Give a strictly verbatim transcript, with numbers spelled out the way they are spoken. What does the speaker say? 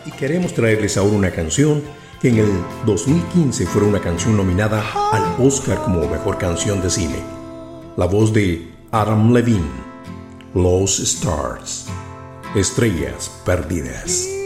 Y queremos traerles ahora una canción que en el dos mil quince fue una canción nominada al Oscar como Mejor Canción de Cine. La voz de Adam Levine, Lost Stars, Estrellas Perdidas.